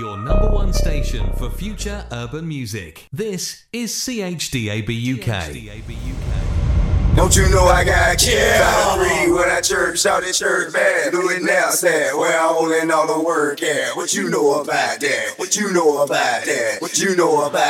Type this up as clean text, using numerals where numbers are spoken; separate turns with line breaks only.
your number one station for future urban music. This is CHDAB UK.
Don't you know I got killed? Out of three when I church, shout at church, man. Do it now, sad. Where I'm holding all the work at. What you know about that? What you know about that? What you know about